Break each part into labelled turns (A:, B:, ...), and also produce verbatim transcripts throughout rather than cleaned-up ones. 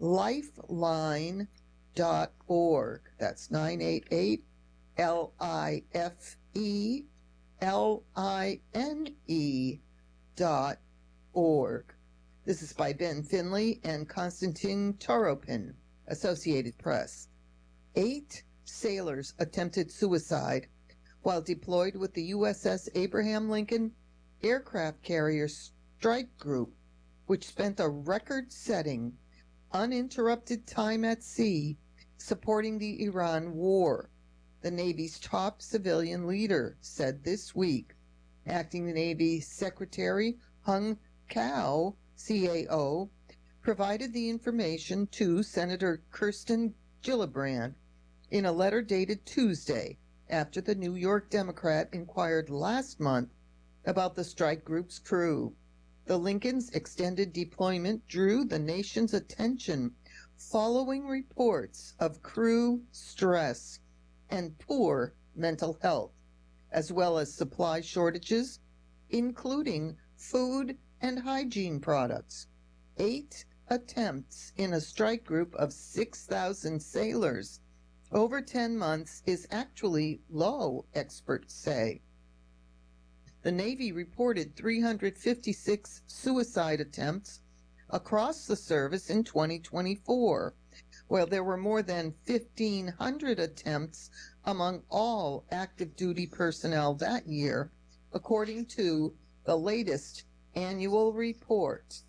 A: lifeline dot org. That's nine eight eight L I F E L I N E dot org. This is by Ben Finley and Konstantin Toropin, Associated Press. Eight sailors attempted suicide while deployed with the U S S Abraham Lincoln aircraft carrier strike group, which spent a record-setting, uninterrupted time at sea supporting the Iran war, the Navy's top civilian leader said this week. Acting Navy Secretary Hung Cao, C A O, provided the information to Senator Kirsten Gillibrand in a letter dated Tuesday after the New York Democrat inquired last month about the strike group's crew. The Lincoln's extended deployment drew the nation's attention following reports of crew stress and poor mental health, as well as supply shortages, including food and hygiene products. Eight attempts in a strike group of six thousand sailors over ten months is actually low, experts say. The Navy reported three hundred fifty-six suicide attempts across the service in twenty twenty-four, while there were more than fifteen hundred attempts among all active duty personnel that year, according to the latest annual report.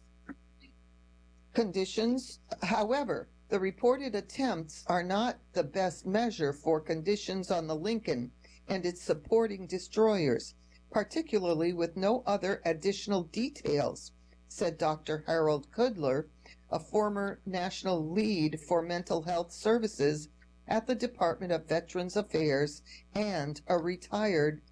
A: Conditions, however, the reported attempts are not the best measure for conditions on the Lincoln and its supporting destroyers, particularly with no other additional details, said Doctor Harold Kudler, a former national lead for mental health services at the Department of Veterans Affairs and a retired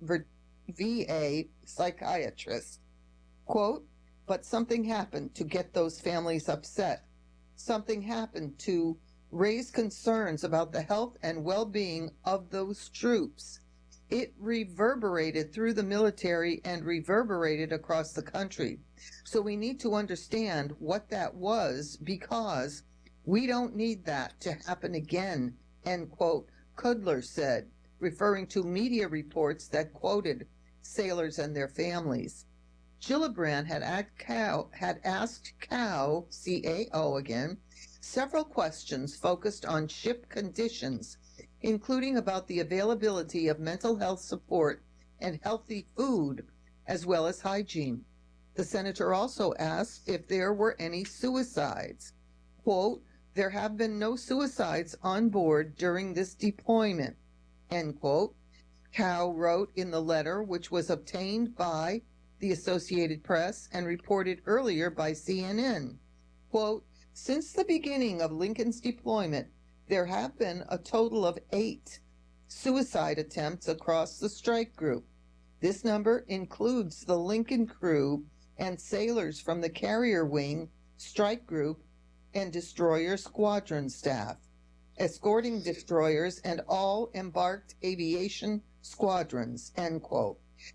A: V A psychiatrist. Quote, but something happened to get those families upset. Something happened to raise concerns about the health and well-being of those troops. It reverberated through the military and reverberated across the country. So we need to understand what that was, because we don't need that to happen again, end quote, Kudler said, referring to media reports that quoted sailors and their families. Gillibrand had, Cao, had asked Cao, C A O again, several questions focused on ship conditions, including about the availability of mental health support and healthy food, as well as hygiene. The senator also asked if there were any suicides. Quote, there have been no suicides on board during this deployment, end quote. Cao wrote in the letter, which was obtained by the Associated Press and reported earlier by C N N, quote, since the beginning of Lincoln's deployment, there have been a total of eight suicide attempts across the strike group. This number includes the Lincoln crew and sailors from the carrier wing, strike group, and destroyer squadron staff, escorting destroyers and all embarked aviation squadrons, end quote.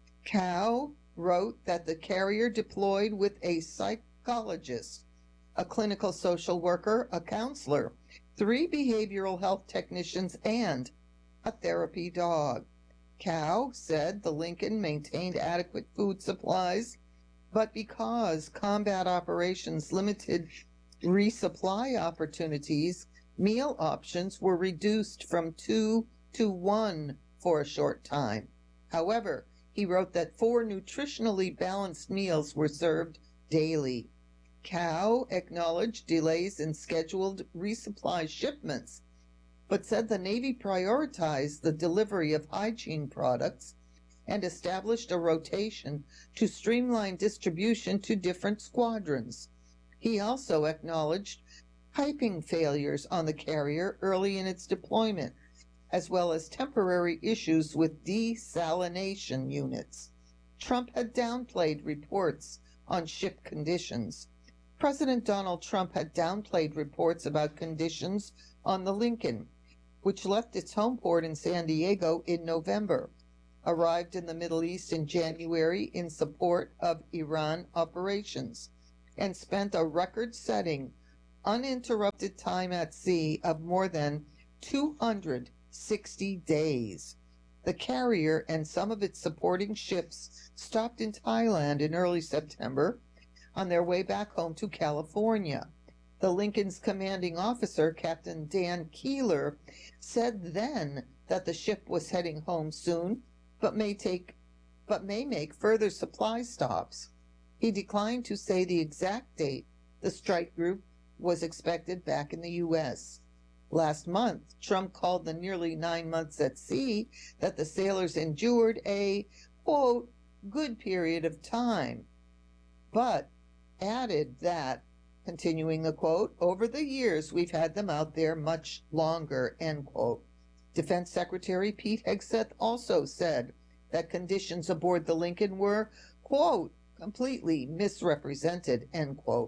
A: Cao wrote that the carrier deployed with a psychologist, a clinical social worker, a counselor, three behavioral health technicians, and a therapy dog. Cao said the Lincoln maintained adequate food supplies, but because combat operations limited resupply opportunities, meal options were reduced from two to one for a short time. However, he wrote that four nutritionally balanced meals were served daily. Cao acknowledged delays in scheduled resupply shipments, but said the Navy prioritized the delivery of hygiene products and established a rotation to streamline distribution to different squadrons. He also acknowledged piping failures on the carrier early in its deployment, as well as temporary issues with desalination units. Trump had downplayed reports on ship conditions. President Donald Trump had downplayed reports about conditions on the Lincoln, which left its home port in San Diego in November, arrived in the Middle East in January in support of Iran operations, and spent a record-setting, uninterrupted time at sea of more than two hundred sixty days. The carrier and some of its supporting ships stopped in Thailand in early September on their way back home to California. The Lincoln's commanding officer, Captain Dan Keeler, said then that the ship was heading home soon, but may take but may make further supply stops. He declined to say the exact date the strike group was expected back in the U S. Last month, Trump called the nearly nine months at sea that the sailors endured a, quote, good period of time, but added that, continuing the quote, over the years we've had them out there much longer, end quote. Defense Secretary Pete Hegseth also said that conditions aboard the Lincoln were, quote, completely misrepresented, end quote.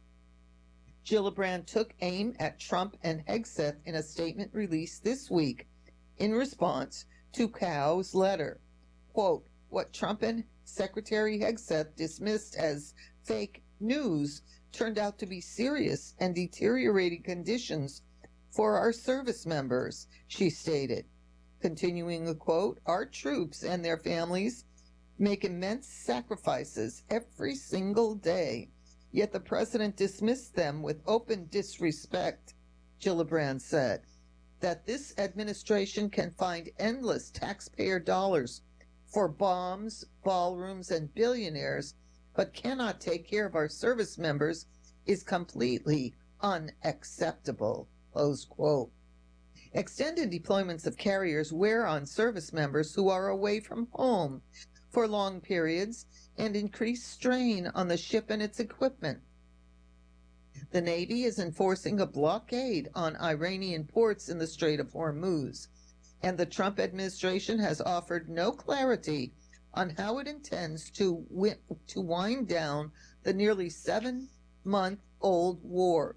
A: Gillibrand took aim at Trump and Hegseth in a statement released this week in response to Cow's letter. Quote, what Trump and Secretary Hegseth dismissed as fake news turned out to be serious and deteriorating conditions for our service members, she stated. Continuing the quote, our troops and their families make immense sacrifices every single day, yet the president dismissed them with open disrespect, Gillibrand said. That this administration can find endless taxpayer dollars for bombs, ballrooms, and billionaires, but cannot take care of our service members is completely unacceptable, close quote. Extended deployments of carriers wear on service members who are away from home for long periods and increase strain on the ship and its equipment. The Navy is enforcing a blockade on Iranian ports in the Strait of Hormuz, and the Trump administration has offered no clarity on how it intends to, wi- to wind down the nearly seven-month-old war.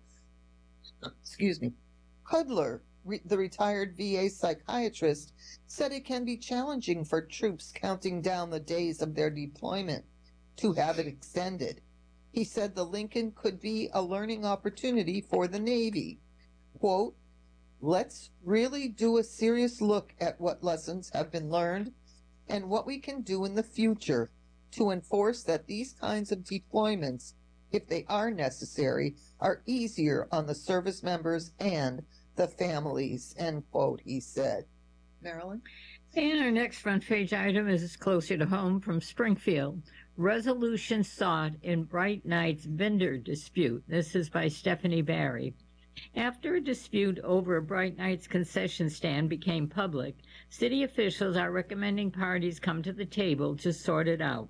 A: Excuse me. Kudler, re- the retired V A psychiatrist, said it can be challenging for troops counting down the days of their deployment to have it extended. He said the Lincoln could be a learning opportunity for the Navy. Quote, let's really do a serious look at what lessons have been learned and what we can do in the future to enforce that these kinds of deployments, if they are necessary, are easier on the service members and the families, end quote, he said. Marilyn?
B: And our next front page item is closer to home from Springfield. Resolution sought in Bright Night's vendor dispute. This is by Stephanie Barry. After a dispute over a Bright Night's concession stand became public, city officials are recommending parties come to the table to sort it out.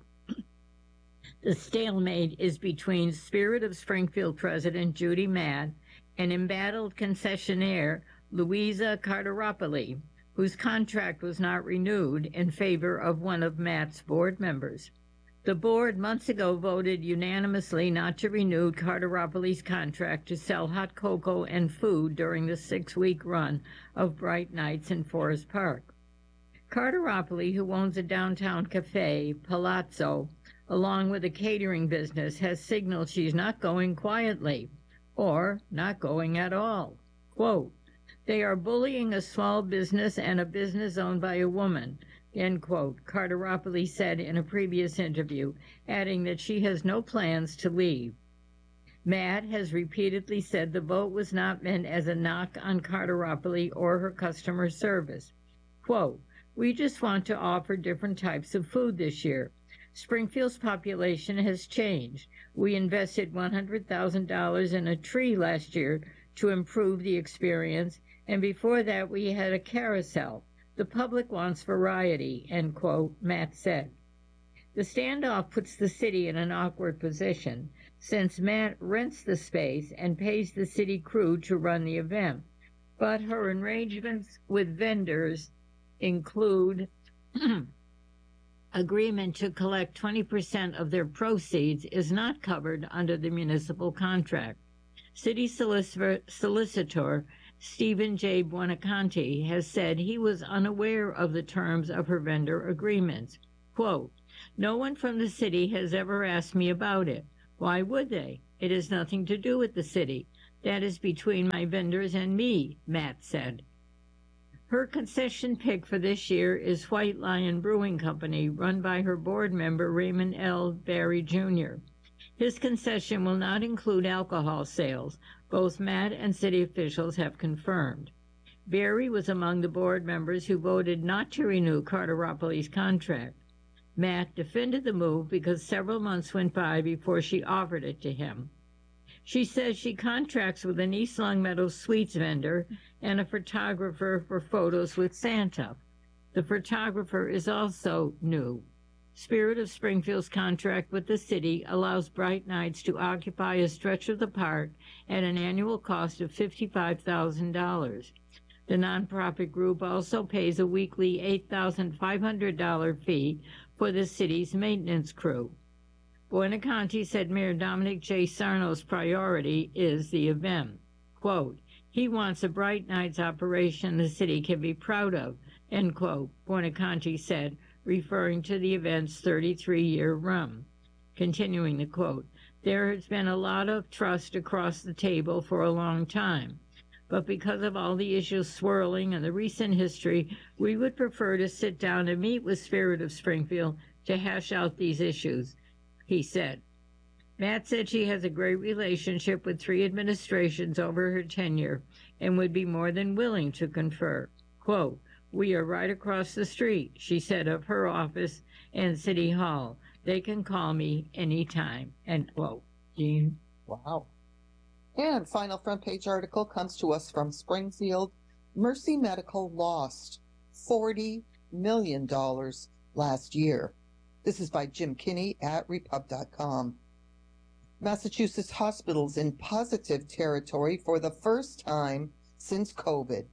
B: The stalemate is between Spirit of Springfield President Judy Matt and embattled concessionaire Louisa Carteropoli, whose contract was not renewed in favor of one of Matt's board members. The board months ago voted unanimously not to renew Carteropoli's contract to sell hot cocoa and food during the six-week run of Bright Nights in Forest Park. Carteropoli, who owns a downtown cafe, Palazzo, along with a catering business, has signaled she's not going quietly, or not going at all. Quote, they are bullying a small business and a business owned by a woman, end quote, Carteropoli said in a previous interview, adding that she has no plans to leave. Matt has repeatedly said the vote was not meant as a knock on Carteropoli or her customer service. Quote, we just want to offer different types of food this year. Springfield's population has changed. We invested one hundred thousand dollars in a tree last year to improve the experience, and before that we had a carousel. The public wants variety, end quote, Matt said. The standoff puts the city in an awkward position, since Matt rents the space and pays the city crew to run the event. But her arrangements with vendors include agreement to collect twenty percent of their proceeds is not covered under the municipal contract. City solicitor, solicitor Stephen J. Buonaconti has said he was unaware of the terms of her vendor agreements. Quote, no one from the city has ever asked me about it. Why would they? It has nothing to do with the city. That is between my vendors and me, Matt said. Her concession pick for this year is White Lion Brewing Company, run by her board member Raymond L. Barry Junior His concession will not include alcohol sales. Both Matt and city officials have confirmed. Barry was among the board members who voted not to renew Carteropoulos' contract. Matt defended the move because several months went by before she offered it to him. She says she contracts with an East Longmeadow sweets vendor and a photographer for photos with Santa. The photographer is also new. Spirit of Springfield's contract with the city allows Bright Nights to occupy a stretch of the park at an annual cost of fifty-five thousand dollars. The nonprofit group also pays a weekly eight thousand five hundred dollars fee for the city's maintenance crew. Buena Conti said Mayor Dominic J. Sarno's priority is the event. Quote, he wants a Bright Nights operation the city can be proud of, end quote, Buena Conti said, referring to the event's thirty-three-year run. Continuing the quote, there has been a lot of trust across the table for a long time, but because of all the issues swirling and the recent history, we would prefer to sit down and meet with Spirit of Springfield to hash out these issues, he said. Matt said she has a great relationship with three administrations over her tenure and would be more than willing to confer. Quote, we are right across the street, she said, of her office and City Hall. They can call me anytime, end quote. Jean?
A: Wow. And final front page article comes to us from Springfield. Mercy Medical lost forty million dollars last year. This is by Jim Kinney at repub dot com. Massachusetts hospitals in positive territory for the first time since COVID.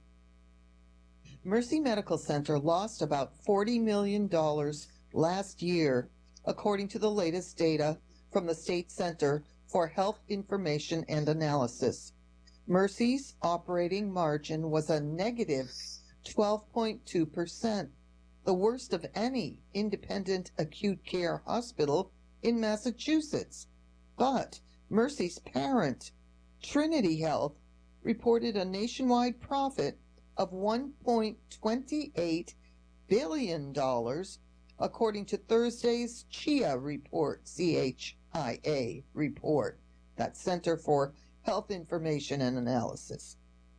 A: Mercy Medical Center lost about forty million dollars last year, according to the latest data from the State Center for Health Information and Analysis. Mercy's operating margin was a negative twelve point two percent, the worst of any independent acute care hospital in Massachusetts. But Mercy's parent, Trinity Health, reported a nationwide profit of one point two eight billion dollars, according to Thursday's C H I A report, C H I A report, that Center for Health Information and Analysis.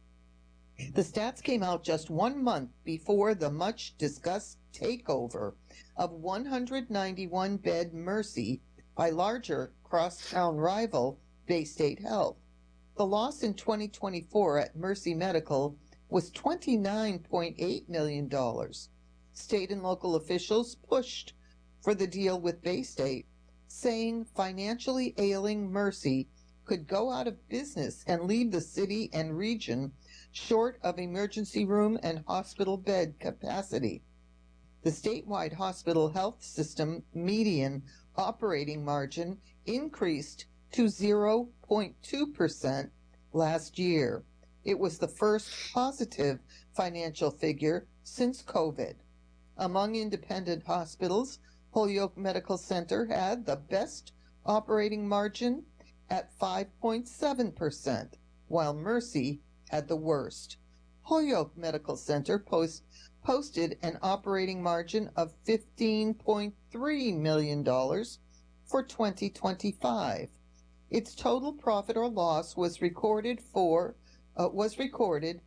A: The stats came out just one month before the much-discussed takeover of one hundred ninety-one bed Mercy by larger crosstown rival Baystate Health. The loss in twenty twenty-four at Mercy Medical was twenty-nine point eight million dollars. State and local officials pushed for the deal with Baystate, saying financially ailing Mercy could go out of business and leave the city and region short of emergency room and hospital bed capacity. The statewide hospital health system median operating margin increased to zero point two percent last year. It was the first positive financial figure since COVID. Among independent hospitals, Holyoke Medical Center had the best operating margin at five point seven percent, while Mercy had the worst. Holyoke Medical Center post, posted an operating margin of fifteen point three million dollars for twenty twenty-five. Its total profit or loss was recorded for uh, was recorded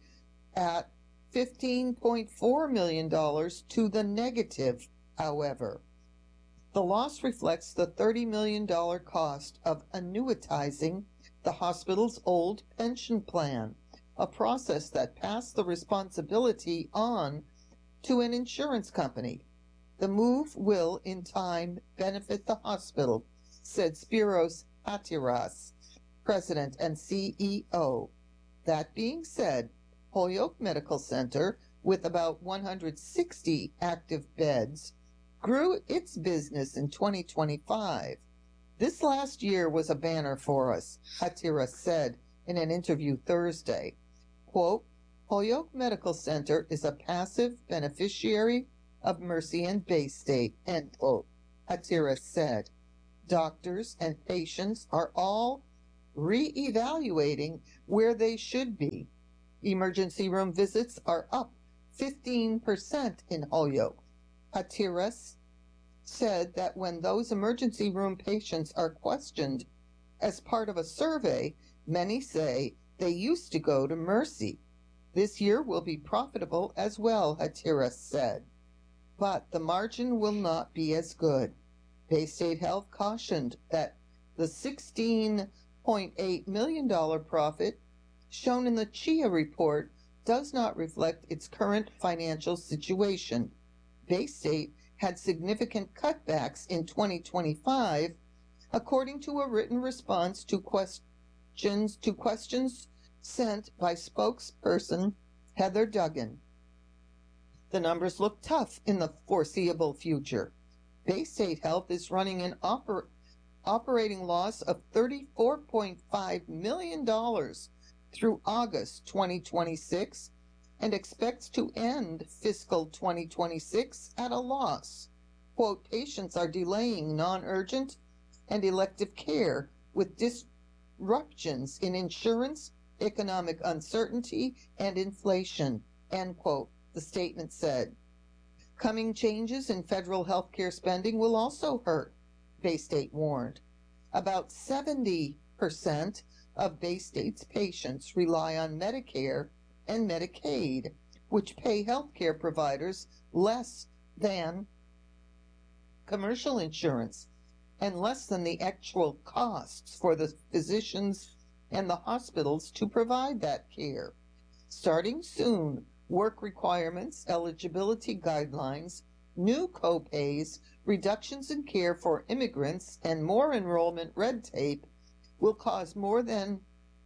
A: at fifteen point four million dollars to the negative, however. The loss reflects the thirty million dollars cost of annuitizing the hospital's old pension plan, a process that passed the responsibility on to an insurance company. The move will, in time, benefit the hospital, said Spiros Hatiras, president and C E O. That being said, Holyoke Medical Center, with about one hundred sixty active beds, grew its business in twenty twenty-five. This last year was a banner for us, Hatiras said in an interview Thursday. Quote, Holyoke Medical Center is a passive beneficiary of Mercy and Baystate, end quote, Hatiras said. Doctors and patients are all re-evaluating where they should be. Emergency room visits are up fifteen percent in Holyoke. Hatteras said that when those emergency room patients are questioned as part of a survey, many say they used to go to Mercy. This year will be profitable as well, Hatteras said, but the margin will not be as good. Baystate Health cautioned that the sixteen point eight million dollars profit shown in the Chia report does not reflect its current financial situation. Baystate had significant cutbacks in twenty twenty-five, according to a written response to questions to questions sent by spokesperson Heather Duggan. The numbers look tough in the foreseeable future. Baystate Health is running an oper- operating loss of thirty-four point five million dollars through August twenty twenty-six and expects to end fiscal twenty twenty-six at a loss. Quote, patients are delaying non-urgent and elective care with disruptions in insurance, economic uncertainty, and inflation, end quote, the statement said. Coming changes in federal health care spending will also hurt, Baystate warned. About seventy percent of Baystate's patients rely on Medicare and Medicaid, which pay health care providers less than commercial insurance and less than the actual costs for the physicians and the hospitals to provide that care. Starting soon, work requirements, eligibility guidelines, new copays, reductions in care for immigrants, and more enrollment red tape will cause more than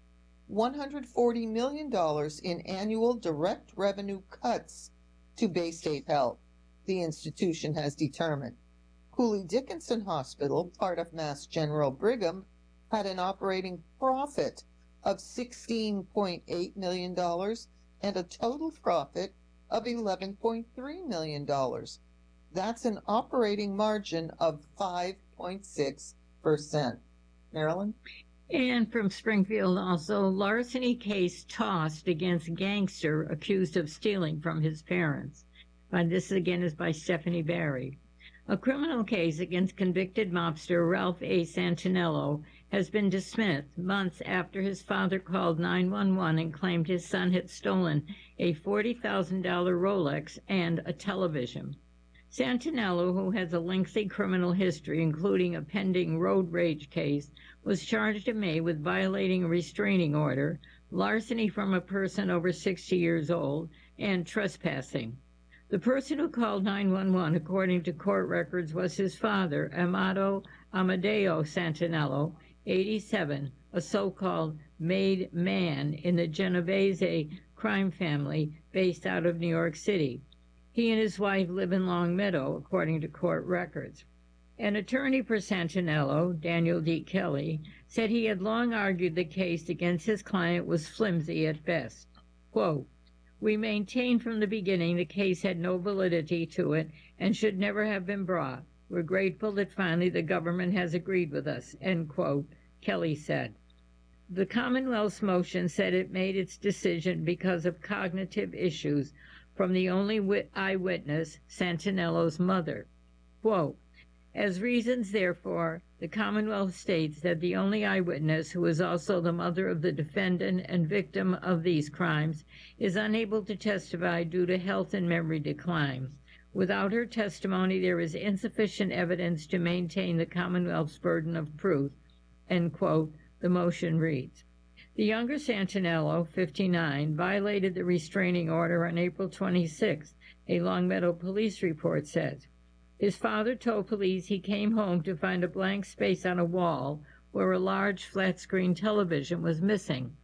A: one hundred forty million dollars in annual direct revenue cuts to Baystate Health, the institution has determined. Cooley Dickinson Hospital, part of Mass General Brigham, had an operating profit of sixteen point eight million dollars and a total profit of eleven point three million dollars. That's an operating margin of five point six percent. Marilyn?
B: And from Springfield also, larceny case tossed against gangster accused of stealing from his parents. And this again is by Stephanie Barry. A criminal case against convicted mobster Ralph A. Santinello has been dismissed months after his father called nine one one and claimed his son had stolen a forty thousand dollars Rolex and a television. Santinello, who has a lengthy criminal history, including a pending road rage case, was charged in May with violating a restraining order, larceny from a person over sixty years old, and trespassing. The person who called nine one one, according to court records, was his father, Amado Amadeo Santinello, eighty-seven, a so-called made man in the Genovese crime family based out of New York City. He and his wife live in Long Meadow, according to court records. An attorney for Santinello, Daniel D. Kelly, said he had long argued the case against his client was flimsy at best. Quote, "We maintained from the beginning the case had no validity to it and should never have been brought. We're grateful that finally the government has agreed with us," end quote, Kelly said. The Commonwealth's motion said it made its decision because of cognitive issues from the only eyewitness, Santinello's mother. Quote, "As reasons, therefore, the Commonwealth states that the only eyewitness, who is also the mother of the defendant and victim of these crimes, is unable to testify due to health and memory decline. Without her testimony, there is insufficient evidence to maintain the Commonwealth's burden of proof," end quote, the motion reads. The younger Santinello, fifty-nine, violated the restraining order on April twenty-sixth, a Longmeadow police report says. His father told police he came home to find a blank space on a wall where a large flat-screen television was missing.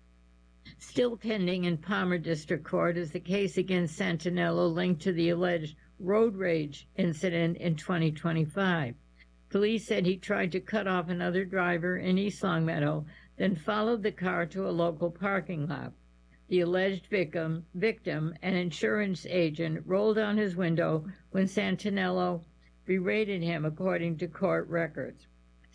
B: Still pending in Palmer District Court is the case against Santinello linked to the alleged road rage incident in twenty twenty-five. Police said he tried to cut off another driver in East Longmeadow, then followed the car to a local parking lot. The alleged victim, victim, an insurance agent, rolled down his window when Santinello berated him, according to court records.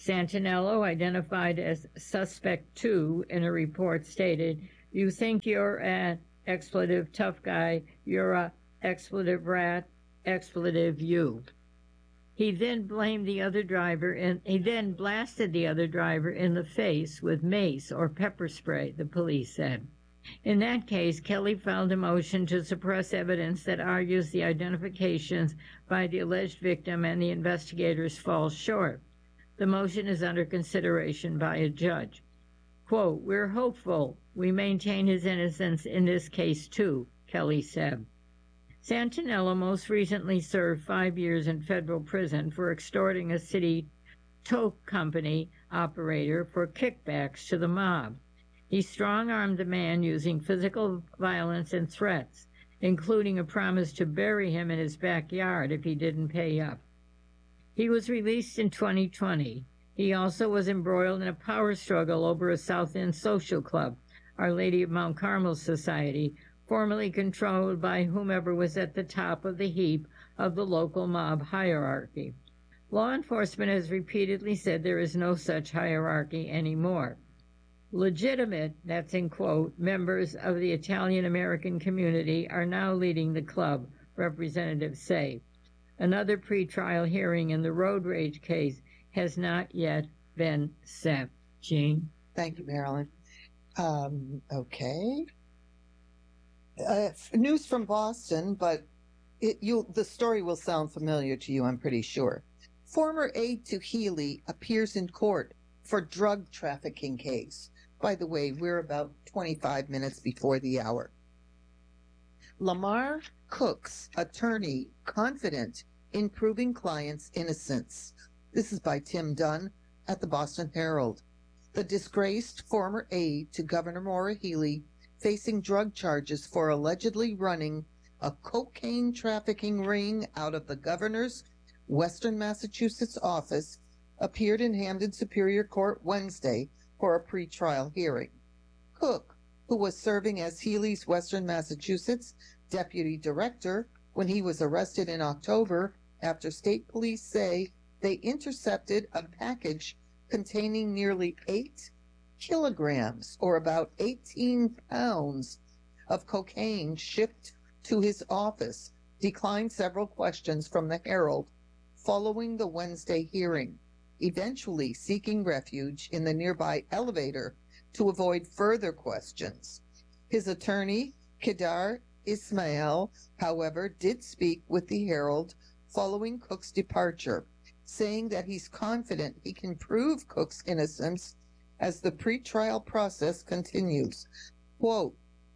B: Santinello, identified as suspect two in a report, stated, "You think you're an expletive tough guy, you're a expletive rat, expletive you." He then blamed the other driver and he then blasted the other driver in the face with mace or pepper spray, the police said. In that case, Kelly filed a motion to suppress evidence that argues the identifications by the alleged victim and the investigators fall short. The motion is under consideration by a judge. Quote, "We're hopeful we maintain his innocence in this case too," Kelly said. Santinello most recently served five years in federal prison for extorting a city tow company operator for kickbacks to the mob. He strong-armed the man using physical violence and threats, including a promise to bury him in his backyard if he didn't pay up. He was released in twenty twenty. He also was embroiled in a power struggle over a South End social club, Our Lady of Mount Carmel Society, formerly controlled by whomever was at the top of the heap of the local mob hierarchy. Law enforcement has repeatedly said there is no such hierarchy anymore. Legitimate, that's in quote, members of the Italian-American community are now leading the club, representatives say. Another pretrial hearing in the road rage case has not yet been set. Jean?
A: Thank you, Marilyn. Um, okay. Uh, news from Boston, but it, you the story will sound familiar to you, I'm pretty sure. Former aide to Healey appears in court for drug trafficking case. By the way, we're about twenty-five minutes before the hour. Lamar Cook's attorney confident in proving client's innocence. This is by Tim Dunn at the Boston Herald. The disgraced former aide to Governor Maura Healey, facing drug charges for allegedly running a cocaine trafficking ring out of the governor's Western Massachusetts office, appeared in Hamden Superior Court Wednesday for a pretrial hearing. Cook, who was serving as Healey's Western Massachusetts deputy director when he was arrested in October after state police say they intercepted a package containing nearly eight kilograms, or about eighteen pounds, of cocaine shipped to his office, declined several questions from the Herald following the Wednesday hearing, eventually seeking refuge in the nearby elevator to avoid further questions. His attorney, Kedar Ismail, however, did speak with the Herald following Cook's departure, saying that he's confident he can prove Cook's innocence as the pretrial process continues. Quote,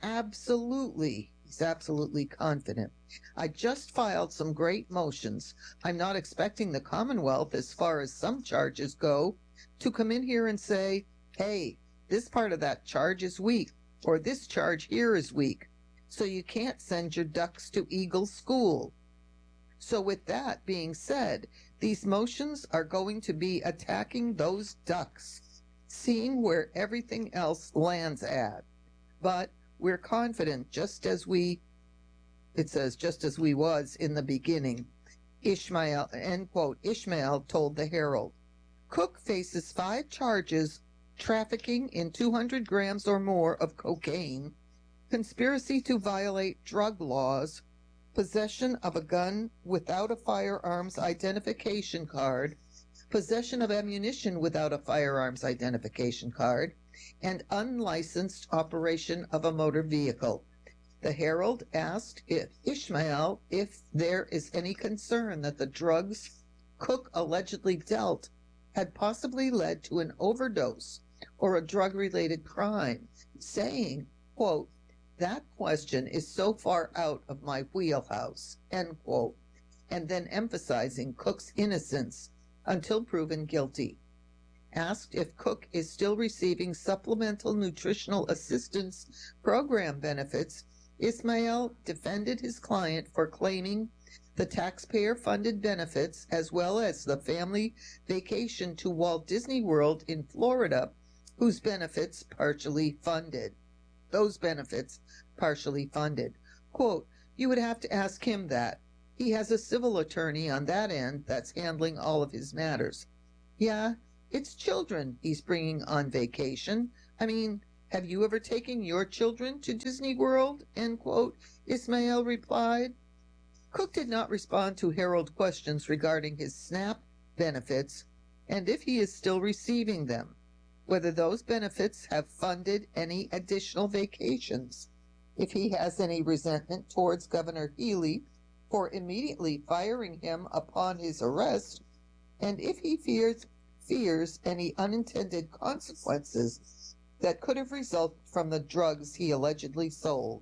A: absolutely, he's absolutely confident. I just filed some great motions. I'm not expecting the Commonwealth, as far as some charges go, to come in here and say, hey, this part of that charge is weak, or this charge here is weak, so you can't send your ducks to Eagle School. So with that being said, these motions are going to be attacking those ducks, seeing where everything else lands at. But we're confident, just as we, it says, just as we was in the beginning. Ishmael, end quote, Ishmael told the Herald. Cook faces five charges: trafficking in two hundred grams or more of cocaine, conspiracy to violate drug laws, possession of a gun without a firearms identification card, possession of ammunition without a firearms identification card, and unlicensed operation of a motor vehicle. The Herald asked if Ishmael if there is any concern that the drugs Cook allegedly dealt had possibly led to an overdose or a drug-related crime, saying, quote, that question is so far out of my wheelhouse, end quote, and then emphasizing Cook's innocence until proven guilty. Asked if Cook is still receiving supplemental nutritional assistance program benefits, Ismail defended his client for claiming the taxpayer-funded benefits as well as the family vacation to Walt Disney World in Florida, whose benefits partially funded. Those benefits partially funded. Quote, you would have to ask him that. He has a civil attorney on that end that's handling all of his matters. Yeah, It's children he's bringing on vacation. I mean, have you ever taken your children to Disney World? End quote, Ismail replied. Cook did not respond to Harold questions regarding his SNAP benefits and if he is still receiving them, whether those benefits have funded any additional vacations, if he has any resentment towards Governor Healey for immediately firing him upon his arrest, and if he fears fears any unintended consequences that could have resulted from the drugs he allegedly sold.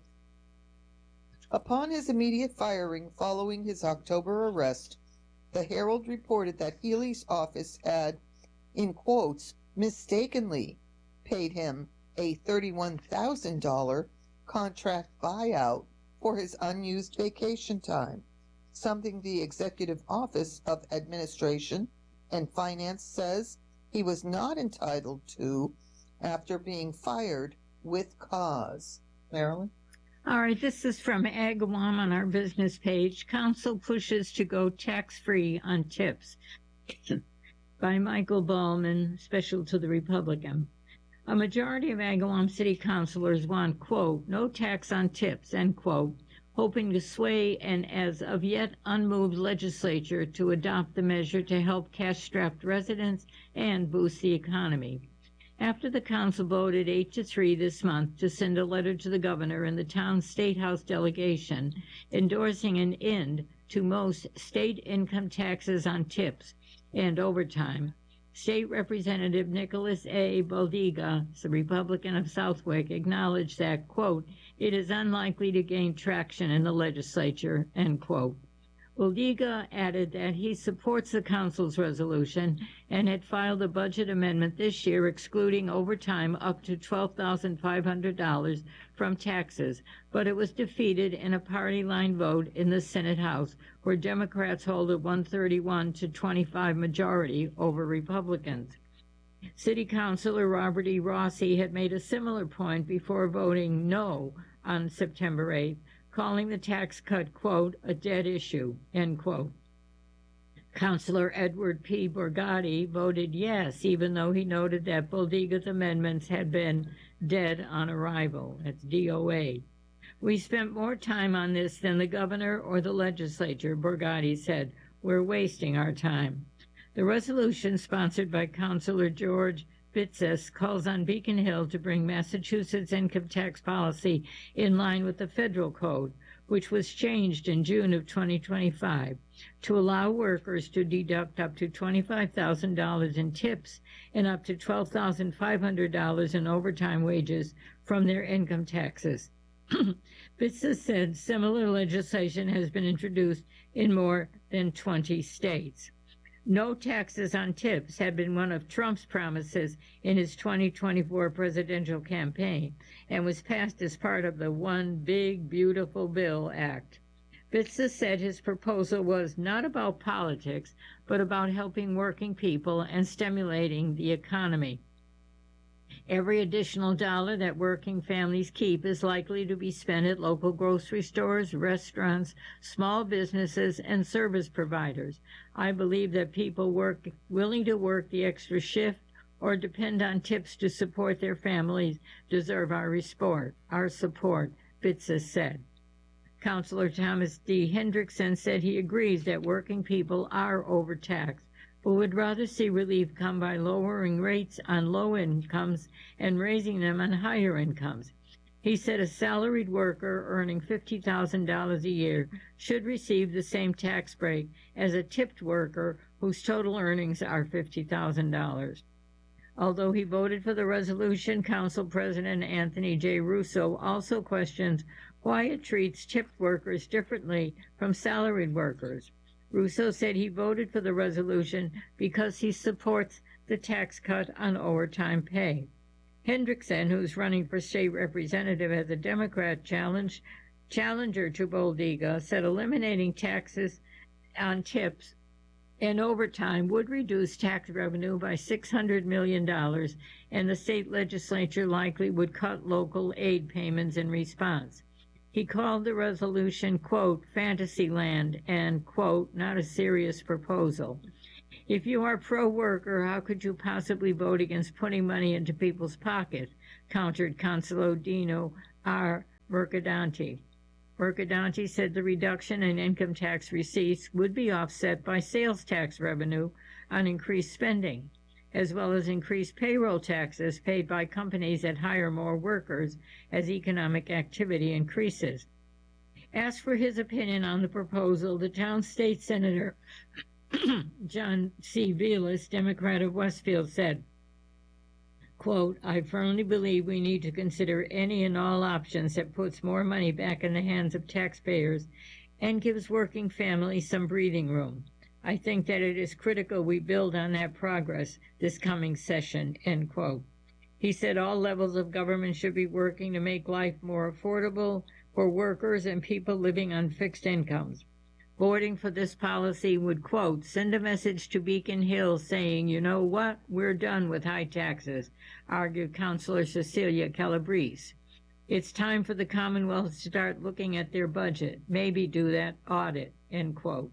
A: Upon his immediate firing following his October arrest, the Herald reported that Healey's office had, in quotes, mistakenly paid him a thirty-one thousand dollars contract buyout for his unused vacation time, something the Executive Office of Administration and Finance says he was not entitled to after being fired with cause. Marilyn?
B: All right, this is from Agawam on our business page. Council pushes to go tax-free on tips by Michael Ballman, special to the Republican. A majority of Agawam city councilors want, quote, no tax on tips, end quote, hoping to sway an as of yet unmoved legislature to adopt the measure to help cash-strapped residents and boost the economy. After the council voted eight to three this month to send a letter to the governor and the town's State House delegation endorsing an end to most state income taxes on tips and overtime, State Representative Nicholas A. Baldiga, the Republican of Southwick, acknowledged that, quote, it is unlikely to gain traction in the legislature, end quote. Baldiga added that he supports the council's resolution and had filed a budget amendment this year excluding overtime up to twelve thousand five hundred dollars from taxes, but it was defeated in a party line vote in the Senate House, where Democrats hold a one thirty-one to twenty-five majority over Republicans. City Councilor Robert E. Rossi had made a similar point before voting no on September eighth, calling the tax cut, quote, a dead issue, end quote. Councilor Edward P. Borgatti voted yes, even though he noted that Baldiga's amendments had been dead on arrival. That's D O A. We spent more time on this than the governor or the legislature, Borgatti said. We're wasting our time. The resolution, sponsored by Councilor George Bitzes, calls on Beacon Hill to bring Massachusetts income tax policy in line with the federal code, which was changed in June of twenty twenty-five, to allow workers to deduct up to twenty-five thousand dollars in tips and up to twelve thousand five hundred dollars in overtime wages from their income taxes. Bitzes said similar legislation has been introduced in more than twenty states. No taxes on tips had been one of Trump's promises in his twenty twenty-four presidential campaign and was passed as part of the One Big Beautiful Bill Act. Bitzes said his proposal was not about politics, but about helping working people and stimulating the economy. Every additional dollar that working families keep is likely to be spent at local grocery stores, restaurants, small businesses, and service providers. I believe that people work willing to work the extra shift or depend on tips to support their families deserve our support, our support, Bitzes said. Councilor Thomas D. Hendrickson said he agrees that working people are overtaxed, but would rather see relief come by lowering rates on low incomes and raising them on higher incomes. He said a salaried worker earning fifty thousand dollars a year should receive the same tax break as a tipped worker whose total earnings are fifty thousand dollars. Although he voted for the resolution, Council President Anthony J. Russo also questions why it treats tipped workers differently from salaried workers. Russo said he voted for the resolution because he supports the tax cut on overtime pay. Hendrickson, who's running for state representative as a Democrat challenge, challenger to Baldiga, said eliminating taxes on tips and overtime would reduce tax revenue by six hundred million dollars, and the state legislature likely would cut local aid payments in response. He called the resolution, quote, fantasy land and, quote, not a serious proposal. If you are pro-worker, how could you possibly vote against putting money into people's pockets? Countered Councilor Dino R. Mercadante. Mercadante said the reduction in income tax receipts would be offset by sales tax revenue on increased spending, as well as increased payroll taxes paid by companies that hire more workers as economic activity increases. Asked for his opinion on the proposal, the town's state senator, John C. Vilas, Democrat of Westfield, said, quote, I firmly believe we need to consider any and all options that puts more money back in the hands of taxpayers and gives working families some breathing room. I think that it is critical we build on that progress this coming session, end quote. He said all levels of government should be working to make life more affordable for workers and people living on fixed incomes. Voting for this policy would, quote, send a message to Beacon Hill saying, you know what, we're done with high taxes, argued Councilor Cecilia Calabrese. It's time for the Commonwealth to start looking at their budget, maybe do that audit, end quote.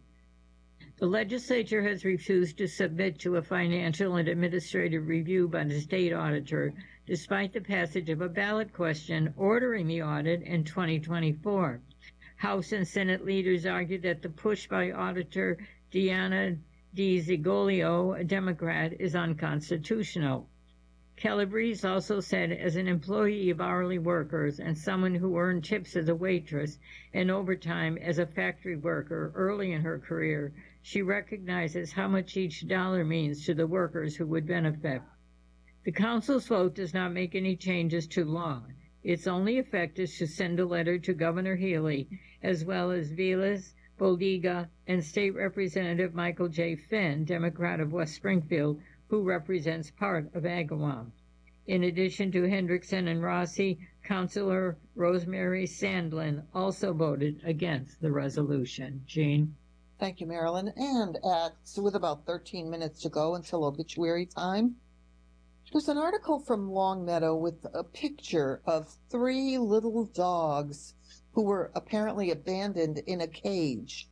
B: The legislature has refused to submit to a financial and administrative review by the state auditor, despite the passage of a ballot question ordering the audit in twenty twenty-four. House and Senate leaders argued that the push by Auditor Diana DiZigolio, a Democrat, is unconstitutional. Calabrese also said, as an employee of hourly workers and someone who earned tips as a waitress and overtime as a factory worker early in her career, she recognizes how much each dollar means to the workers who would benefit. The council's vote does not make any changes to law. Its only effect is to send a letter to Governor Healy, as well as Vilas, Boldiga, and State Representative Michael J. Finn, Democrat of West Springfield, who represents part of Agawam. In addition to Hendrickson and Rossi, Councilor Rosemary Sandlin also voted against the resolution. Jean?
A: Thank you, Marilyn. And at, so with about thirteen minutes to go until obituary time, there's an article from Longmeadow with a picture of three little dogs who were apparently abandoned in a cage.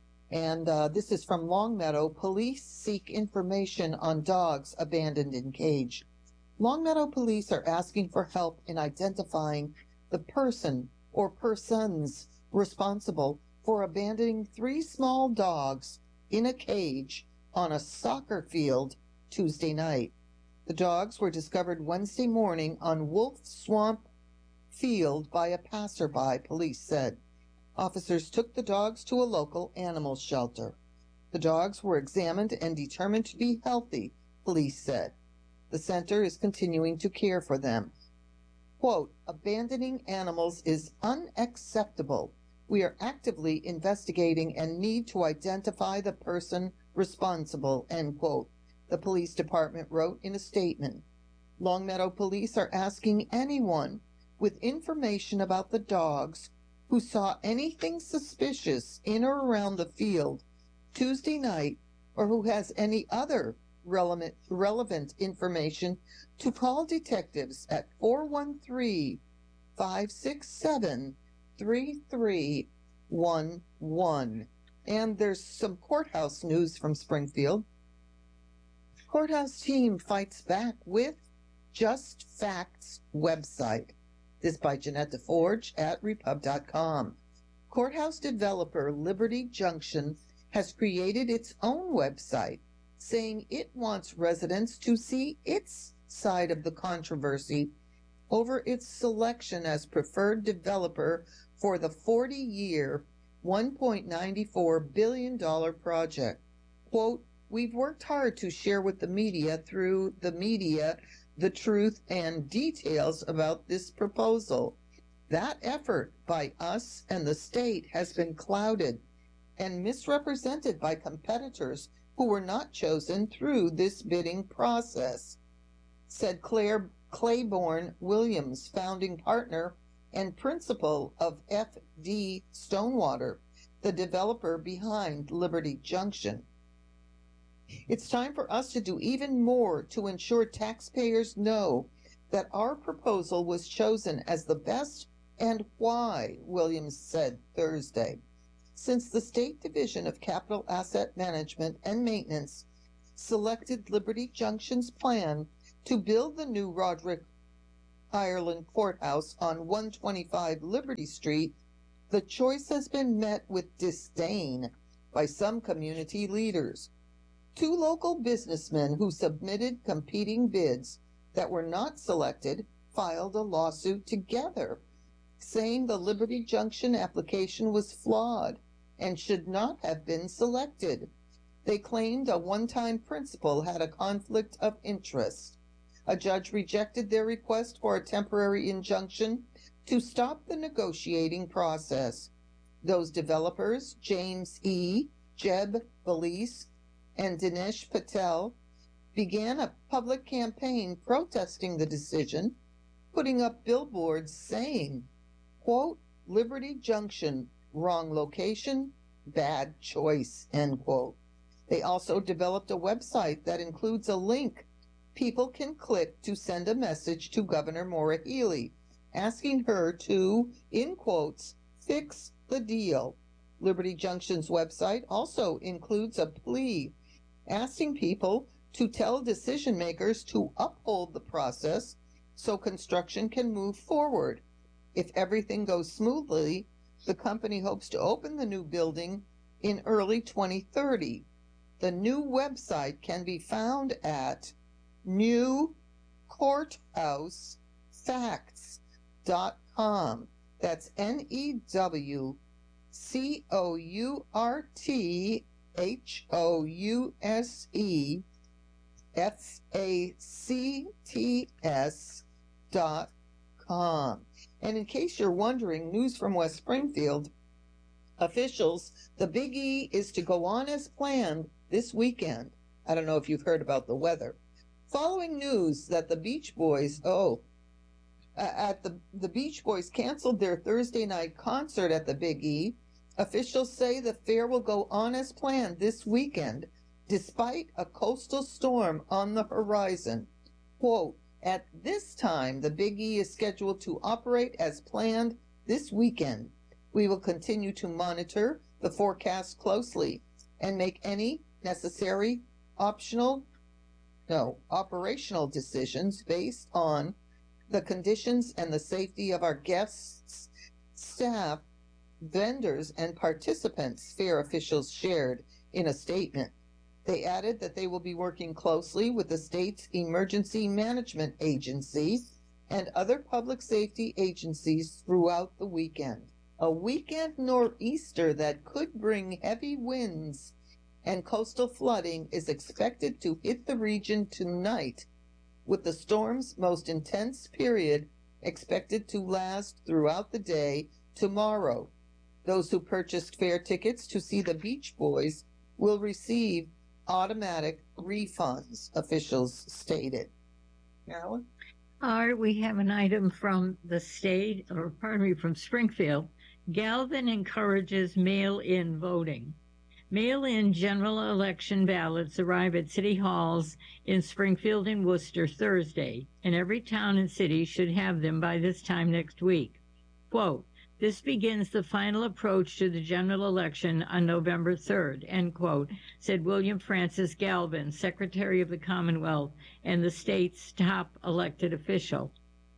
A: And uh, this is from Longmeadow. Police seek information on dogs abandoned in cage. Longmeadow police are asking for help in identifying the person or persons responsible for abandoning three small dogs in a cage on a soccer field Tuesday night. The dogs were discovered Wednesday morning on Wolf Swamp Field by a passerby, police said. Officers took the dogs to a local animal shelter. The dogs were examined and determined to be healthy, police said. The center is continuing to care for them. Quote, abandoning animals is unacceptable. We are actively investigating and need to identify the person responsible, end quote. The police department wrote in a statement. Longmeadow police are asking anyone with information about the dogs who saw anything suspicious in or around the field Tuesday night or who has any other relevant, relevant information to call detectives at four one three, five six seven, three three one one. And there's some courthouse news from Springfield. Courthouse team fights back with Just Facts website. This by Jeanette DeForge at repub dot com. Courthouse developer Liberty Junction has created its own website, saying it wants residents to see its side of the controversy over its selection as preferred developer for the forty-year, one point nine four billion dollars project. Quote, we've worked hard to share with the media through the media the truth and details about this proposal. That effort by us and the state has been clouded and misrepresented by competitors who were not chosen through this bidding process, said Claire Claiborne Williams, founding partner and principal of F D Stonewater, the developer behind Liberty Junction. It's time for us to do even more to ensure taxpayers know that our proposal was chosen as the best and why, Williams said Thursday. Since the State Division of Capital Asset Management and Maintenance selected Liberty Junction's plan to build the new Roderick Ireland Courthouse on one twenty-five Liberty Street, the choice has been met with disdain by some community leaders. Two local businessmen who submitted competing bids that were not selected filed a lawsuit together, saying the Liberty Junction application was flawed and should not have been selected. They claimed a one-time principal had a conflict of interest. A judge rejected their request for a temporary injunction to stop the negotiating process. Those developers, James E., Jeb Belize, and Dinesh Patel, began a public campaign protesting the decision, putting up billboards saying, quote, Liberty Junction, wrong location, bad choice, end quote. They also developed a website that includes a link people can click to send a message to Governor Maura Healey, asking her to, in quotes, fix the deal. Liberty Junction's website also includes a plea asking people to tell decision makers to uphold the process so construction can move forward. If everything goes smoothly, the company hopes to open the new building in early twenty thirty. The new website can be found at new courthouse facts dot com. That's N E W C O U R T H O U S E F A C T S dot com. And in case you're wondering, news from West Springfield officials, the Big E is to go on as planned this weekend. I don't know if you've heard about the weather. Following news that the Beach Boys, oh, uh, at the, the Beach Boys canceled their Thursday night concert at the Big E, officials say the fair will go on as planned this weekend, despite a coastal storm on the horizon. Quote, at this time, the Big E is scheduled to operate as planned this weekend. We will continue to monitor the forecast closely and make any necessary optional, no, operational decisions based on the conditions and the safety of our guests, staff, vendors, and participants, fair officials shared in a statement. They added that they will be working closely with the state's emergency management agency and other public safety agencies throughout the weekend. A weekend nor'easter that could bring heavy winds and coastal flooding is expected to hit the region tonight, with the storm's most intense period expected to last throughout the day tomorrow. Those who purchased fair tickets to see the Beach Boys will receive automatic refunds, officials stated. Marilyn?
B: Art, we have an item from the state, or pardon me, from Springfield. Galvin encourages mail-in voting. Mail-in general election ballots arrive at city halls in Springfield and Worcester Thursday, and every town and city should have them by this time next week. Quote, this begins the final approach to the general election on November third, end quote, said William Francis Galvin, Secretary of the Commonwealth and the state's top elected official.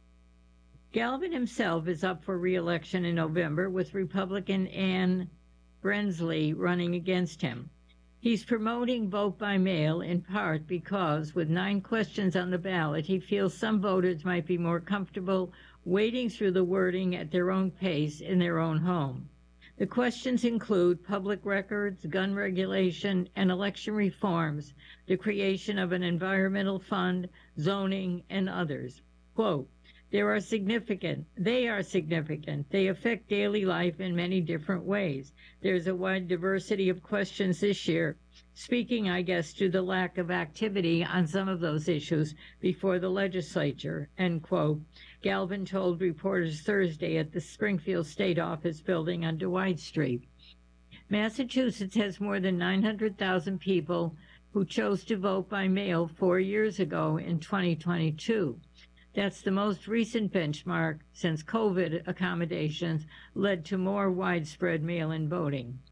B: Galvin himself is up for re-election in November, with Republican Ann Brensley running against him. He's promoting vote by mail in part because, with nine questions on the ballot, he feels some voters might be more comfortable wading through the wording at their own pace in their own home. The questions include public records, gun regulation, and election reforms, the creation of an environmental fund, zoning, and others. Quote, There are significant, they are significant. They affect daily life in many different ways. There's a wide diversity of questions this year, speaking, I guess, to the lack of activity on some of those issues before the legislature, end quote. Galvin told reporters Thursday at the Springfield State Office building on Dwight Street. Massachusetts has more than nine hundred thousand people who chose to vote by mail four years ago in twenty twenty-two. That's the most recent benchmark since COVID accommodations led to more widespread mail-in voting.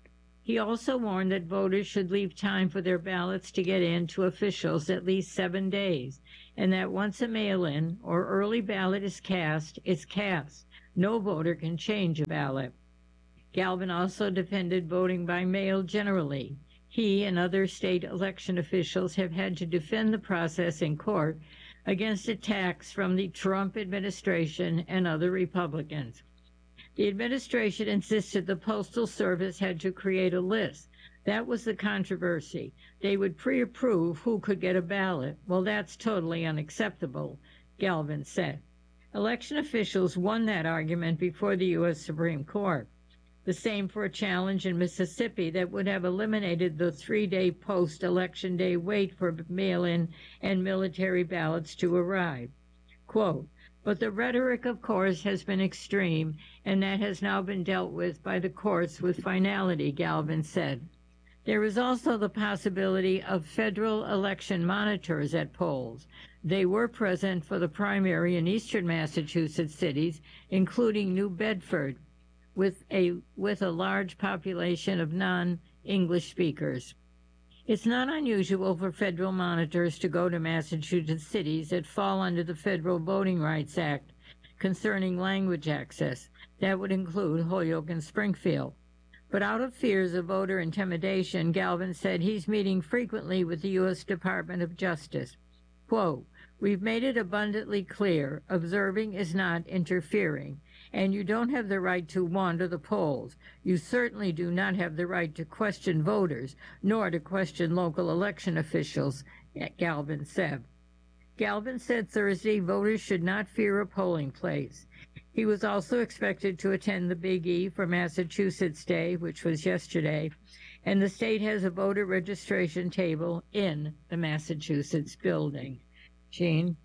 B: He also warned that voters should leave time for their ballots to get in to officials at least seven days, and that once a mail-in or early ballot is cast, it's cast. No voter can change a ballot. Galvin also defended voting by mail generally. He and other state election officials have had to defend the process in court against attacks from the Trump administration and other Republicans. The administration insisted the Postal Service had to create a list. That was the controversy. They would pre-approve who could get a ballot. Well, that's totally unacceptable, Galvin said. Election officials won that argument before the U S Supreme Court. The same for a challenge in Mississippi that would have eliminated the three-day post-election day wait for mail-in and military ballots to arrive. Quote, but the rhetoric, of course, has been extreme, and that has now been dealt with by the courts with finality, Galvin said. There is also the possibility of federal election monitors at polls. They were present for the primary in eastern Massachusetts cities, including New Bedford, with a, with a large population of non-English speakers. It's not unusual for federal monitors to go to Massachusetts cities that fall under the Federal Voting Rights Act concerning language access. That would include Holyoke and Springfield. But out of fears of voter intimidation, Galvin said he's meeting frequently with the U S Department of Justice. Quote, we've made it abundantly clear, observing is not interfering, and you don't have the right to wander the polls. You certainly do not have the right to question voters, nor to question local election officials, Galvin said. Galvin said Thursday voters should not fear a polling place. He was also expected to attend the Big E for Massachusetts Day, which was yesterday, and the state has a voter registration table in the Massachusetts building. Jean?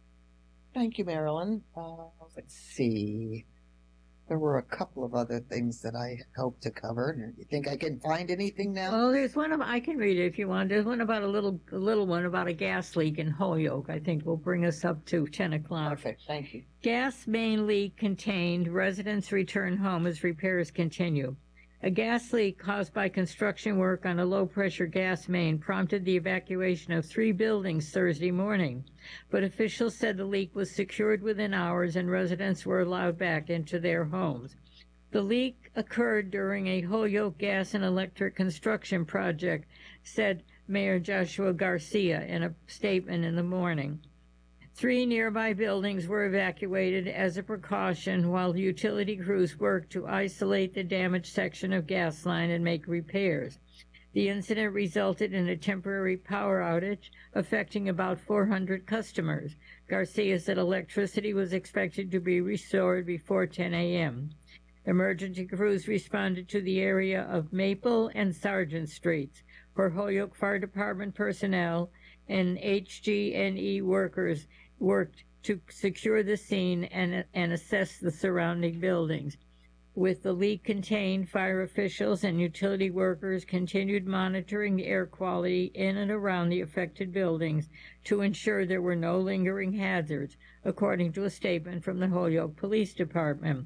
A: Thank you, Marilyn. Uh, let's see. There were a couple of other things that I hoped to cover. You think I can find anything now?
B: Oh, there's one of, I can read it if you want. There's one about a little, a little one about a gas leak in Holyoke. I think will bring us up to ten o'clock.
A: Perfect. Thank you.
B: Gas main leak contained. Residents return home as repairs continue. A gas leak caused by construction work on a low-pressure gas main prompted the evacuation of three buildings Thursday morning, but officials said the leak was secured within hours and residents were allowed back into their homes. The leak occurred during a Holyoke gas and electric construction project, said Mayor Joshua Garcia in a statement in the morning. Three nearby buildings were evacuated as a precaution while utility crews worked to isolate the damaged section of gas line and make repairs. The incident resulted in a temporary power outage affecting about four hundred customers. Garcia said electricity was expected to be restored before ten a.m. Emergency crews responded to the area of Maple and Sargent Streets, where Holyoke Fire Department personnel and H G and E workers worked to secure the scene and, and assess the surrounding buildings. With the leak contained, fire officials and utility workers continued monitoring the air quality in and around the affected buildings to ensure there were no lingering hazards, according to a statement from the Holyoke Police Department.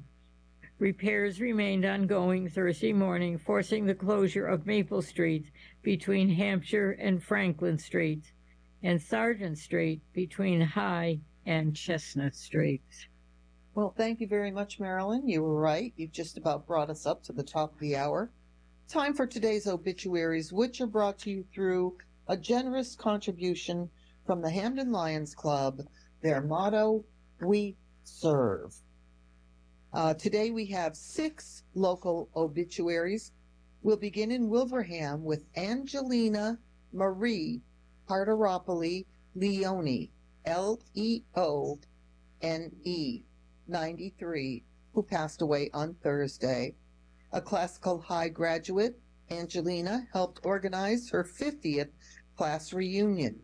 B: Repairs remained ongoing Thursday morning, forcing the closure of Maple Street between Hampshire and Franklin Streets, and Sargent Street between High and Chestnut Streets.
A: Well, thank you very much, Marilyn. You were right. You've just about brought us up to the top of the hour. Time for today's obituaries, which are brought to you through a generous contribution from the Hamden Lions Club. Their motto, we serve. Uh, today we have six local obituaries. We'll begin in Wilbraham with Angelina Marie Parteropoli Leone, L E O N E, ninety-three, who passed away on Thursday. A classical high graduate, Angelina helped organize her fiftieth class reunion.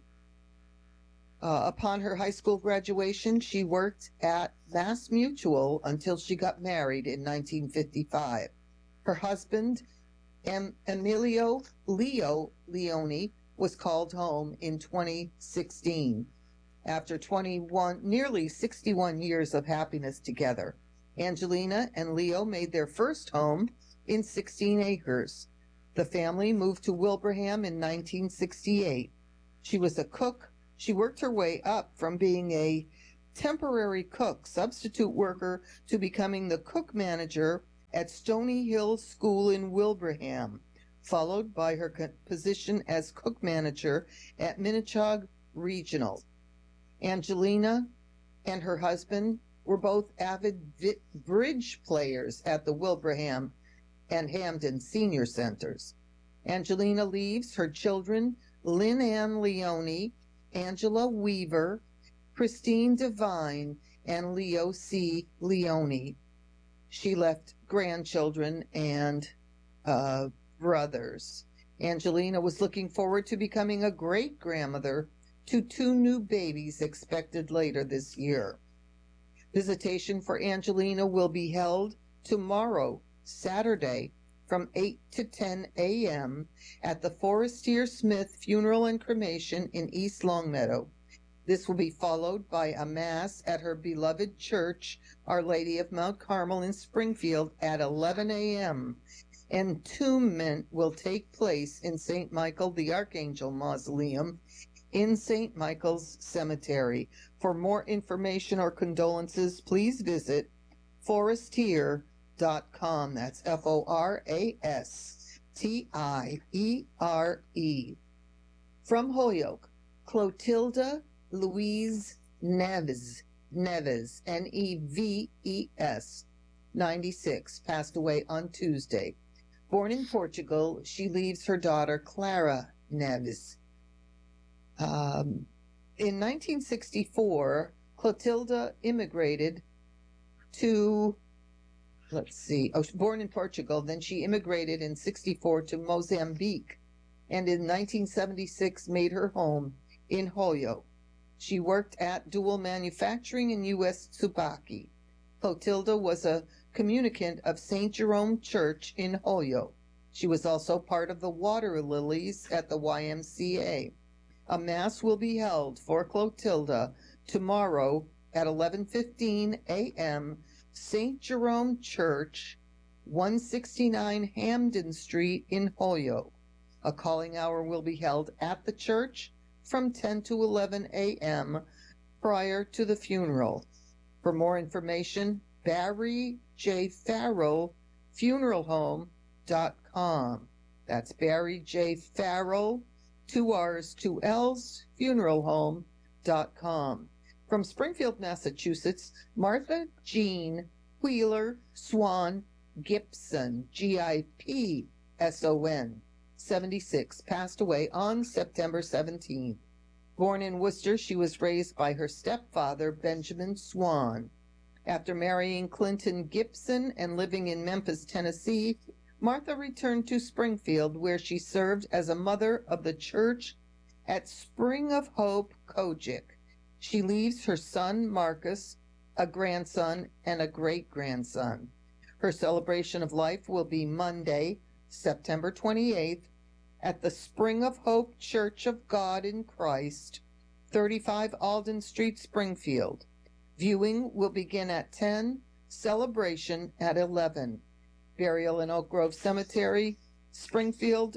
A: Uh, upon her high school graduation, she worked at Mass Mutual until she got married in nineteen fifty-five. Her husband, em- Emilio Leo Leone, was called home in twenty sixteen. After twenty-one, nearly sixty-one years of happiness together, Angelina and Leo made their first home in sixteen acres. The family moved to Wilbraham in nineteen sixty-eight. She was a cook. She worked her way up from being a temporary cook, substitute worker, to becoming the cook manager at Stony Hill School in Wilbraham, followed by her position as cook manager at Minnechaug Regional. Angelina and her husband were both avid vi- bridge players at the Wilbraham and Hamden Senior Centers. Angelina leaves her children Lynn Ann Leone, Angela Weaver, Christine Devine, and Leo C. Leone. She left grandchildren and uh, brothers. Angelina was looking forward to becoming a great-grandmother to two new babies expected later this year. Visitation for Angelina will be held tomorrow, Saturday, from eight to ten a.m. at the Forestier Smith Funeral and Cremation in East Longmeadow. This will be followed by a Mass at her beloved church, Our Lady of Mount Carmel in Springfield, at eleven a.m. Entombment will take place in Saint Michael the Archangel Mausoleum in Saint Michael's Cemetery. For more information or condolences, please visit forestier dot com. That's F O R A S T I E R E. From Holyoke, Clotilda Louise Neves, Neves, N E V E S, ninety-six, passed away on Tuesday. Born in Portugal, she leaves her daughter Clara Neves. Um, in nineteen sixty-four, Clotilda immigrated to, let's see, oh, born in Portugal, then she immigrated in sixty-four to Mozambique, and in nineteen seventy-six made her home in Holyoke. She worked at Dual Manufacturing in U S Tsubaki. Clotilda was a communicant of Saint Jerome Church in Holyoke. She was also part of the Water Lilies at the Y M C A. A Mass will be held for Clotilda tomorrow at eleven fifteen a.m. Saint Jerome Church, one sixty-nine Hamden Street in Holyoke. A calling hour will be held at the church from ten to eleven a.m. prior to the funeral. For more information, Barry J. Farrell, funeral home dot com. That's Barry J. Farrell, two R's, two L's, funeral home dot com. From Springfield, Massachusetts, Martha Jean Wheeler Swan Gipson, G I P S O N, seventy-six, passed away on September seventeenth. Born in Worcester, she was raised by her stepfather, Benjamin Swan. After marrying Clinton Gibson and living in Memphis, Tennessee, Martha returned to Springfield, where she served as a mother of the church at Spring of Hope, Kojic. She leaves her son, Marcus, a grandson, and a great-grandson. Her celebration of life will be Monday, September twenty-eighth, at the Spring of Hope Church of God in Christ, thirty-five Alden Street, Springfield. Viewing will begin at ten, celebration at eleven. Burial in Oak Grove Cemetery, Springfield,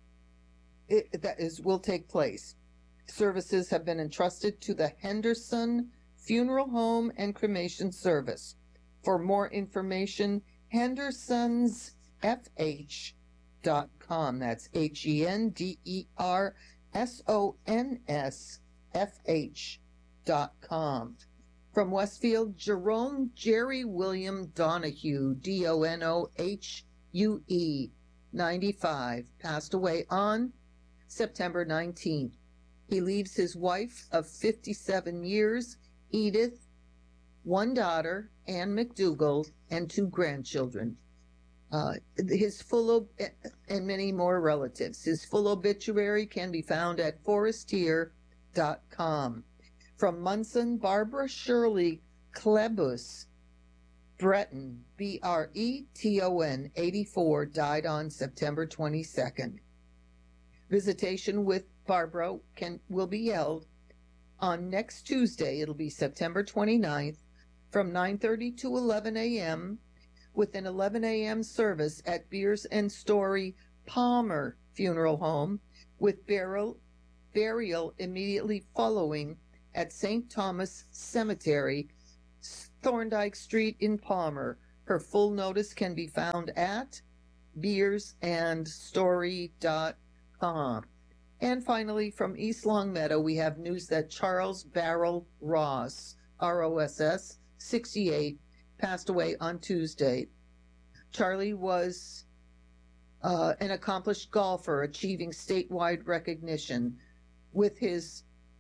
A: it, that is, will take place. Services have been entrusted to the Henderson Funeral Home and Cremation Service. For more information, hendersons f h dot com. That's H E N D E R S O N S F H dot com. From Westfield, Jerome Jerry William Donahue, D O N O H U E, ninety-five, passed away on September nineteenth. He leaves his wife of fifty-seven years, Edith, one daughter, Ann McDougall, and two grandchildren. Uh, his full ob- and many more relatives. His full obituary can be found at forestier dot com. From Munson, Barbara Shirley Klebus, Breton, B R E T O N, eighty-four, died on September twenty-second. Visitation with Barbara can will be held on next Tuesday. It'll be September twenty-ninth from nine thirty to eleven a.m. with an eleven a.m. service at Beers and Story Palmer Funeral Home, with burial, burial immediately following at Saint Thomas Cemetery, Thorndike Street in Palmer. Her full notice can be found at beers and story dot com. And finally, from East Longmeadow, we have news that Charles Barrel Ross, R O S S, sixty-eight, passed away on Tuesday. Charlie was uh, an accomplished golfer, achieving statewide recognition. With his,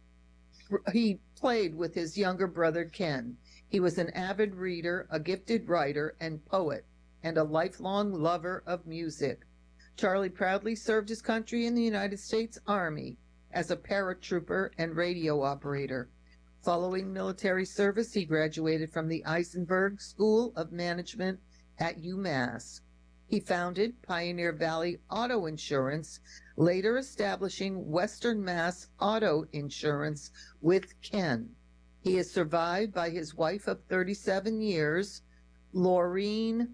A: he played with his younger brother Ken. He was an avid reader, a gifted writer and poet, and a lifelong lover of music. Charlie proudly served his country in the United States Army as a paratrooper and radio operator. Following military service, he graduated from the Eisenberg School of Management at UMass. He founded Pioneer Valley Auto Insurance, later establishing Western Mass Auto Insurance with Ken. He is survived by his wife of thirty-seven years, Laureen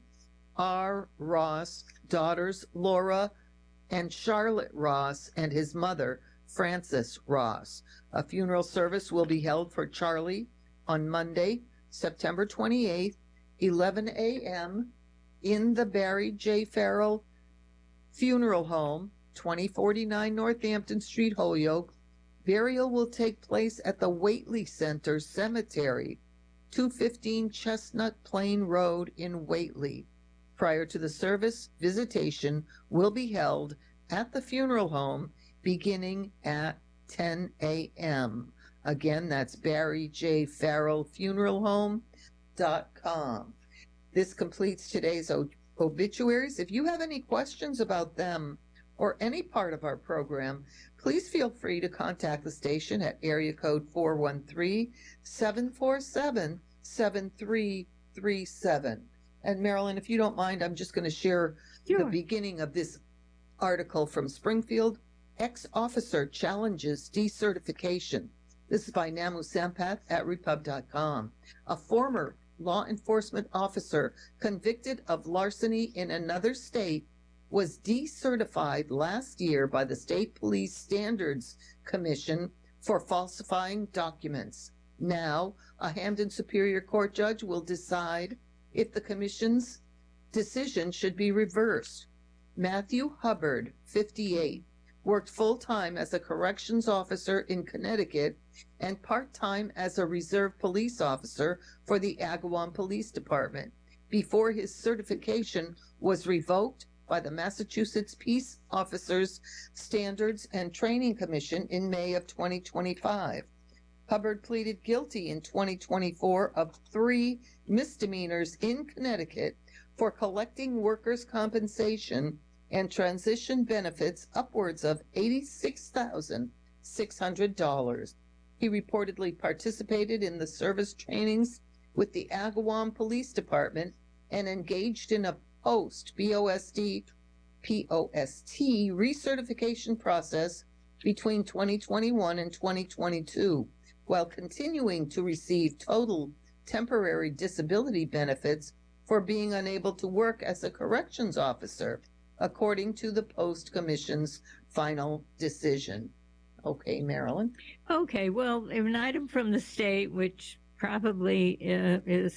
A: R. Ross, daughters Laura and Charlotte Ross, and his mother, Frances Ross. A funeral service will be held for Charlie on Monday, September twenty-eighth, eleven a.m. in the Barry J. Farrell Funeral Home, twenty forty-nine Northampton Street, Holyoke. Burial will take place at the Whately Center Cemetery, two fifteen Chestnut Plain Road in Whately. Prior to the service, visitation will be held at the funeral home beginning at ten a.m. Again, that's Barry J. Farrell Funeral Home dot com. This completes today's obituaries. If you have any questions about them or any part of our program, please feel free to contact the station at area code four one three, seven four seven, seven three three seven. And Marilyn, if you don't mind, I'm just going to share
B: Sure.
A: the beginning of this article from Springfield. Ex-officer challenges decertification. This is by Namu Sampath at repub dot com. A former law enforcement officer convicted of larceny in another state was decertified last year by the State Police Standards Commission for falsifying documents. Now, a Hampden Superior Court judge will decide if the commission's decision should be reversed. Matthew Hubbard, fifty-eight, worked full-time as a corrections officer in Connecticut and part-time as a reserve police officer for the Agawam Police Department before his certification was revoked by the Massachusetts Peace Officers Standards and Training Commission in May of twenty twenty-five. Hubbard pleaded guilty in twenty twenty-four of three misdemeanors in Connecticut for collecting workers' compensation and transition benefits upwards of eighty-six thousand six hundred dollars. He reportedly participated in the service trainings with the Agawam Police Department and engaged in a post B O S D P O S T recertification process between twenty twenty-one and twenty twenty-two, while continuing to receive total temporary disability benefits for being unable to work as a corrections officer, according to the Post Commission's final decision. Okay, Marilyn?
B: Okay, well, an item from the state, which probably uh, is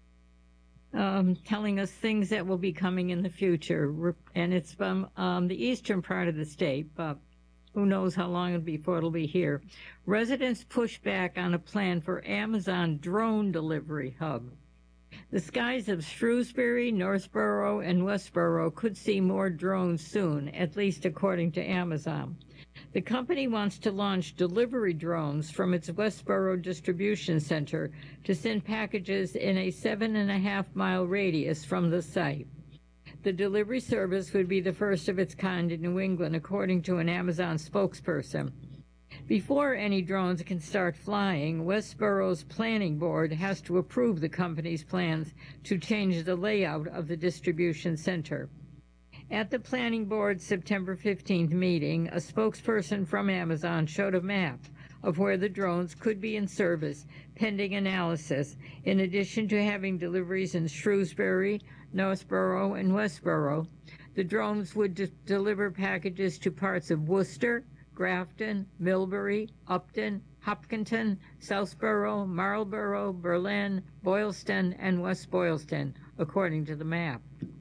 B: um, telling us things that will be coming in the future, and it's from um, the eastern part of the state, but who knows how long before it'll be here. Residents push back on a plan for Amazon drone delivery hub. The skies of Shrewsbury, Northborough, and Westborough could see more drones soon, at least according to Amazon. The company wants to launch delivery drones from its Westborough distribution center to send packages in a seven and a half mile radius from the site. The delivery service would be the first of its kind in New England, according to an Amazon spokesperson. Before any drones can start flying, Westborough's planning board has to approve the company's plans to change the layout of the distribution center. At the planning board's September fifteenth meeting, a spokesperson from Amazon showed a map of where the drones could be in service pending analysis, in addition to having deliveries in Shrewsbury, Northborough, and Westborough. The drones would de- deliver packages to parts of Worcester, Grafton, Millbury, Upton, Hopkinton, Southborough, Marlborough, Berlin, Boylston, and West Boylston, according to the map.